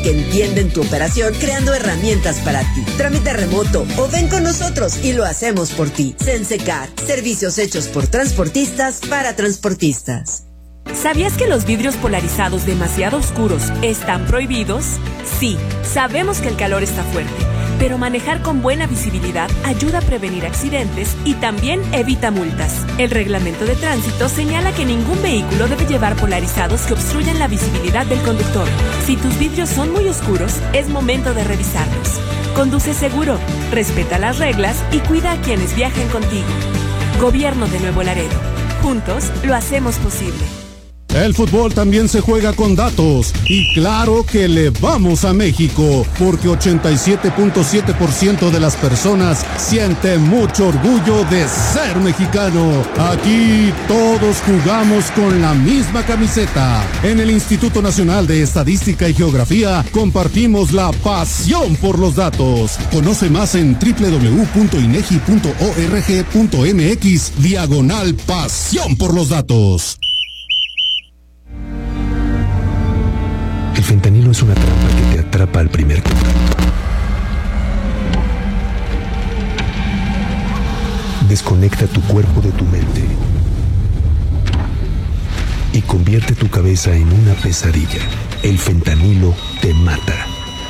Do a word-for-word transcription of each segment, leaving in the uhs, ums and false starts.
que entienden tu operación creando herramientas para ti. Trámite remoto o ven con nosotros y lo hacemos por ti. Sensecar, servicios hechos por transportistas para transportistas. ¿Sabías que los vidrios polarizados demasiado oscuros están prohibidos? Sí, sabemos que el calor está fuerte, pero manejar con buena visibilidad ayuda a prevenir accidentes y también evita multas. El reglamento de tránsito señala que ningún vehículo debe llevar polarizados que obstruyan la visibilidad del conductor. Si tus vidrios son muy oscuros, es momento de revisarlos. Conduce seguro, respeta las reglas y cuida a quienes viajen contigo. Gobierno de Nuevo Laredo. Juntos lo hacemos posible. El fútbol también se juega con datos y claro que le vamos a México porque ochenta y siete punto siete por ciento de las personas sienten mucho orgullo de ser mexicano. Aquí todos jugamos con la misma camiseta. En el Instituto Nacional de Estadística y Geografía compartimos la pasión por los datos. Conoce más en doble u doble u doble u punto inegi punto org punto mx diagonal pasión por los datos. El fentanilo es una trampa que te atrapa al primer contacto. Desconecta tu cuerpo de tu mente y convierte tu cabeza en una pesadilla. El fentanilo te mata.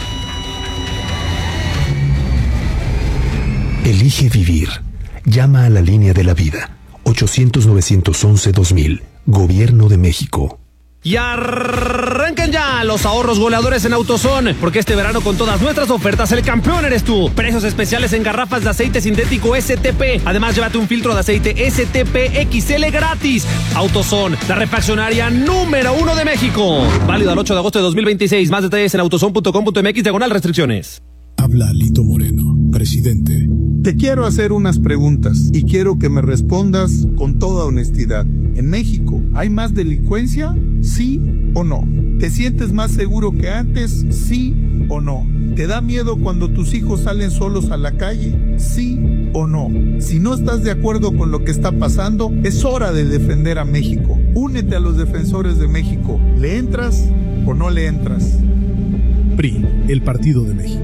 Elige vivir. Llama a la línea de la vida. ochocientos, novecientos once, dos mil. Gobierno de México. Y arrancan ya los ahorros goleadores en AutoZone, porque este verano con todas nuestras ofertas el campeón eres tú. Precios especiales en garrafas de aceite sintético S T P. Además, llévate un filtro de aceite S T P X L gratis. AutoZone, la refaccionaria número uno de México. Válido al ocho de agosto de dos mil veintiséis. Más detalles en autozone punto com punto mx diagonal restricciones. Habla Lito Moreno, presidente. Te quiero hacer unas preguntas y quiero que me respondas con toda honestidad. ¿En México hay más delincuencia? ¿Sí o no? ¿Te sientes más seguro que antes? ¿Sí o no? ¿Te da miedo cuando tus hijos salen solos a la calle? ¿Sí o no? Si no estás de acuerdo con lo que está pasando, es hora de defender a México. Únete a los defensores de México. ¿Le entras o no le entras? P R I, el Partido de México.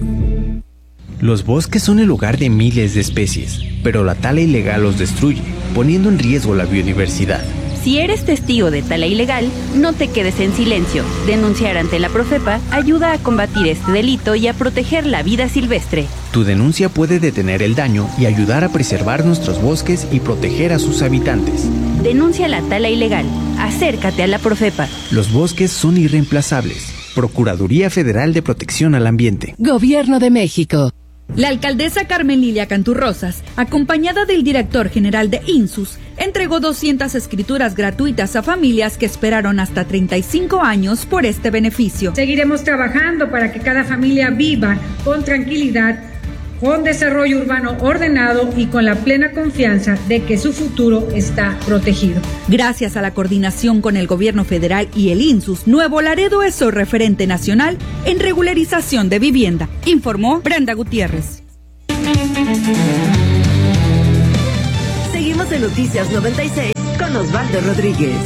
Los bosques son el hogar de miles de especies, pero la tala ilegal los destruye, poniendo en riesgo la biodiversidad. Si eres testigo de tala ilegal, no te quedes en silencio. Denunciar ante la Profepa ayuda a combatir este delito y a proteger la vida silvestre. Tu denuncia puede detener el daño y ayudar a preservar nuestros bosques y proteger a sus habitantes. Denuncia la tala ilegal. Acércate a la Profepa. Los bosques son irreemplazables. Procuraduría Federal de Protección al Ambiente. Gobierno de México. La alcaldesa Carmen Lilia Canturrosas, acompañada del director general de INSUS, entregó doscientas escrituras gratuitas a familias que esperaron hasta treinta y cinco años por este beneficio. Seguiremos trabajando para que cada familia viva con tranquilidad, con desarrollo urbano ordenado y con la plena confianza de que su futuro está protegido. Gracias a la coordinación con el gobierno federal y el INSUS, Nuevo Laredo es el referente nacional en regularización de vivienda, informó Brenda Gutiérrez. Seguimos en Noticias noventa y seis con Osvaldo Rodríguez.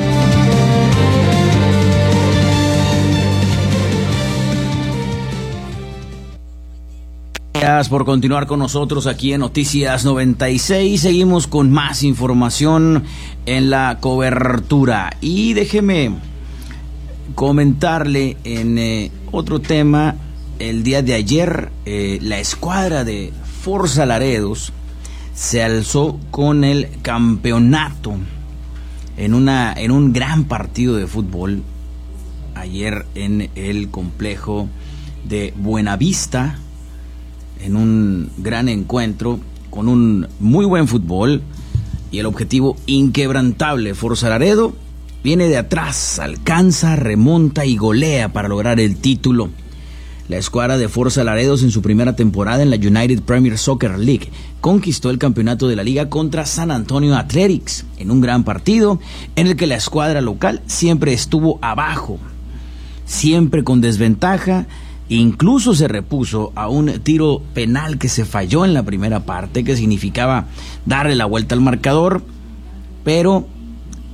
Gracias por continuar con nosotros aquí en Noticias noventa y seis. Seguimos con más información en la cobertura. Y déjeme comentarle en eh, otro tema. El día de ayer, eh, la escuadra de Forza Laredos se alzó con el campeonato en, una, en un gran partido de fútbol. Ayer en el complejo de Buenavista, en un gran encuentro con un muy buen fútbol y el objetivo inquebrantable. Forza Laredo viene de atrás, alcanza, remonta y golea para lograr el título. La escuadra de Forza Laredos en su primera temporada en la United Premier Soccer League conquistó el campeonato de la liga contra San Antonio Athletics en un gran partido en el que la escuadra local siempre estuvo abajo, siempre con desventaja. Incluso se repuso a un tiro penal que se falló en la primera parte, que significaba darle la vuelta al marcador, pero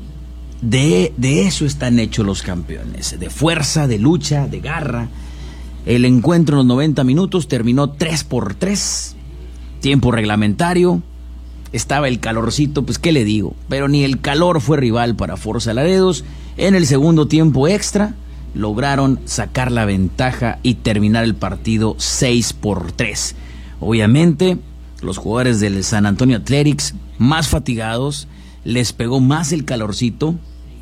de, de eso están hechos los campeones, de fuerza, de lucha, de garra, El encuentro en los noventa minutos terminó tres por tres, tiempo reglamentario, estaba el calorcito, pues qué le digo, pero ni el calor fue rival para Forza Laredos. En el segundo tiempo extra lograron sacar la ventaja y terminar el partido seis por tres. Obviamente los jugadores del San Antonio Athletics, más fatigados, les pegó más el calorcito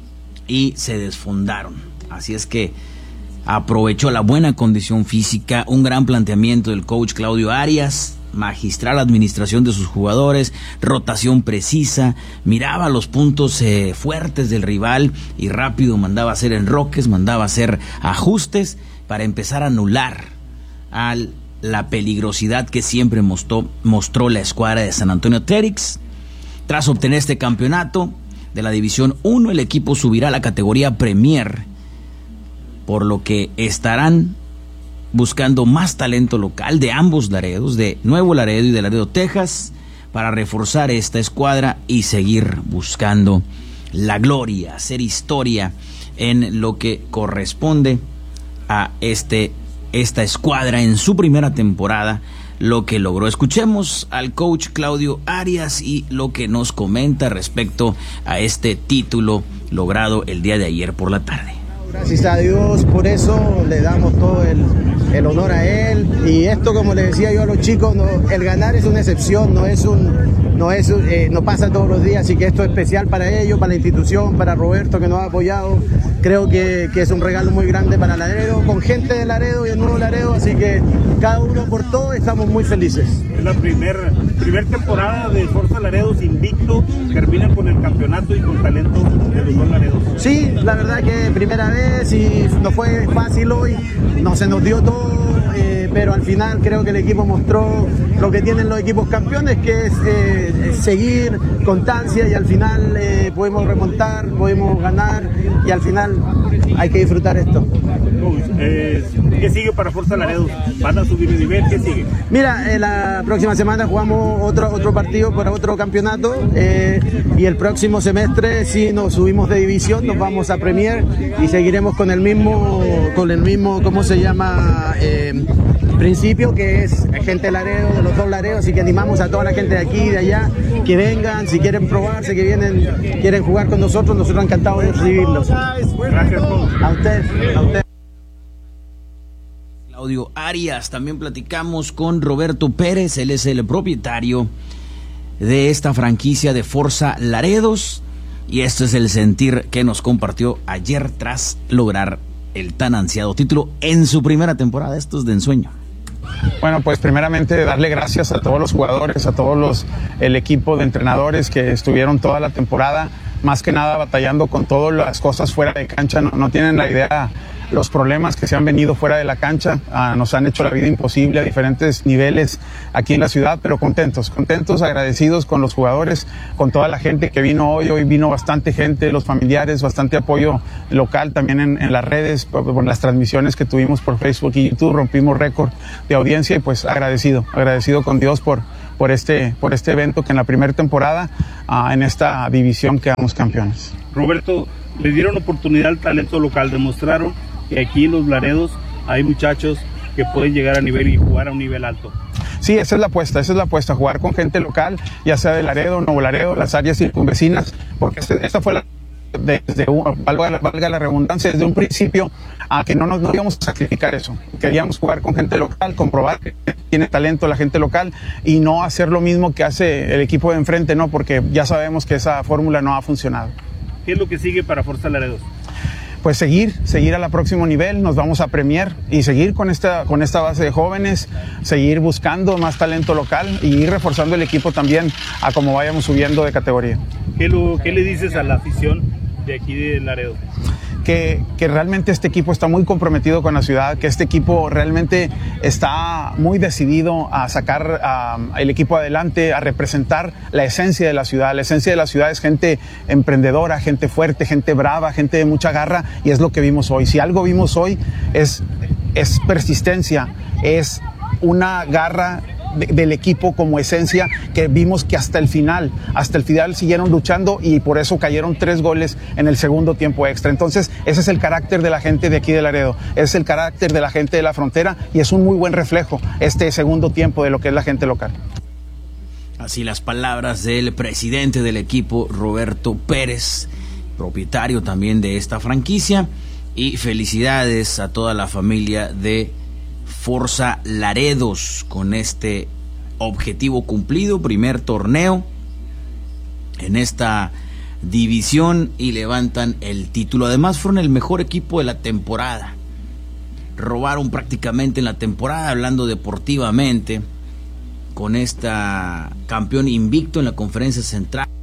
y se desfondaron. Así es que aprovechó la buena condición física, un gran planteamiento del coach Claudio Arias, magistral administración de sus jugadores, rotación precisa, miraba los puntos eh, fuertes del rival y rápido mandaba a hacer enroques, mandaba a hacer ajustes para empezar a anular a la peligrosidad que siempre mostró, mostró la escuadra de San Antonio Athletics. Tras obtener este campeonato de la División uno, el equipo subirá a la categoría Premier, por lo que estarán buscando más talento local de ambos Laredos, de Nuevo Laredo y de Laredo, Texas, para reforzar esta escuadra y seguir buscando la gloria, hacer historia en lo que corresponde a este, esta escuadra en su primera temporada, lo que logró. Escuchemos al coach Claudio Arias y lo que nos comenta respecto a este título logrado el día de ayer por la tarde. Gracias a Dios, por eso le damos todo el, el honor a él. Y esto, como le decía yo a los chicos, no, el ganar es una excepción, no es un, no es, eh, no pasa todos los días, así que esto es especial para ellos, para la institución, para Roberto que nos ha apoyado. Creo que, que es un regalo muy grande para Laredo, con gente de Laredo y el nuevo Laredo, así que cada uno por todo estamos muy felices. Es la primera primer temporada de Forza Laredos invicto, terminan con el campeonato y con talento de los dos Laredos. Sí, la verdad que primera vez y no fue fácil hoy, no se nos dio todo, eh, pero al final creo que el equipo mostró lo que tienen los equipos campeones, que es, eh, es seguir, constancia, y al final eh, podemos remontar, podemos ganar y al final hay que disfrutar esto. Eh, ¿Qué sigue para Forza Laredos? ¿Van a subir el nivel? ¿Qué sigue? Mira, eh, la próxima semana jugamos otro, otro partido para otro campeonato eh, y el próximo semestre si nos subimos de división nos vamos a Premier y seguiremos con el mismo, con el mismo, ¿cómo se llama? Eh, principio, que es gente de Laredo, de los dos Laredos, así que animamos a toda la gente de aquí y de allá que vengan, si quieren probarse, que vienen, quieren jugar con nosotros, nosotros encantados de recibirlos. Gracias a usted, a usted. Claudio Arias. También platicamos con Roberto Pérez, él es el propietario de esta franquicia de Forza Laredos y esto es el sentir que nos compartió ayer tras lograr el tan ansiado título en su primera temporada. Esto es de ensueño. Bueno, pues primeramente darle gracias a todos los jugadores, a todos los el equipo de entrenadores que estuvieron toda la temporada, más que nada batallando con todas las cosas fuera de cancha. No, no tienen la idea los problemas que se han venido fuera de la cancha, ah, nos han hecho la vida imposible a diferentes niveles aquí en la ciudad, pero contentos, contentos, agradecidos con los jugadores, con toda la gente que vino hoy, hoy vino bastante gente, los familiares, bastante apoyo local también en, en las redes, por, por las transmisiones que tuvimos por Facebook y YouTube, rompimos récord de audiencia y pues agradecido, agradecido con Dios por, por, este, por este evento que en la primera temporada ah, en esta división quedamos campeones. Roberto, le dieron oportunidad al talento local, demostraron que aquí en los Laredos hay muchachos que pueden llegar a nivel y jugar a un nivel alto. Sí, esa es la apuesta, esa es la apuesta, jugar con gente local, ya sea de Laredo, Nuevo Laredo, las áreas circunvecinas, porque esta fue la, desde un, valga, valga la redundancia, desde un principio, a que no nos no íbamos a sacrificar eso. Queríamos jugar con gente local, comprobar que tiene talento la gente local y no hacer lo mismo que hace el equipo de enfrente, no, porque ya sabemos que esa fórmula no ha funcionado. ¿Qué es lo que sigue para Forza Laredos? Pues seguir, seguir al próximo nivel, nos vamos a Premier y seguir con esta, con esta base de jóvenes, seguir buscando más talento local y ir reforzando el equipo también a como vayamos subiendo de categoría. ¿Qué, lo, qué le dices a la afición de aquí de Laredo? Que, que realmente este equipo está muy comprometido con la ciudad, que este equipo realmente está muy decidido a sacar um, el equipo adelante, a representar la esencia de la ciudad. La esencia de la ciudad es gente emprendedora, gente fuerte, gente brava, gente de mucha garra y es lo que vimos hoy. Si algo vimos hoy es, es persistencia, es una garra de, del equipo como esencia, que vimos que hasta el final, hasta el final siguieron luchando y por eso cayeron tres goles en el segundo tiempo extra. Entonces, ese es el carácter de la gente de aquí de Laredo, es el carácter de la gente de la frontera y es un muy buen reflejo este segundo tiempo de lo que es la gente local. Así las palabras del presidente del equipo, Roberto Pérez, propietario también de esta franquicia, y felicidades a toda la familia de Forza Laredos con este objetivo cumplido, primer torneo en esta división y levantan el título. Además fueron el mejor equipo de la temporada, robaron prácticamente en la temporada, hablando deportivamente, con esta campeón invicto en la Conferencia Central.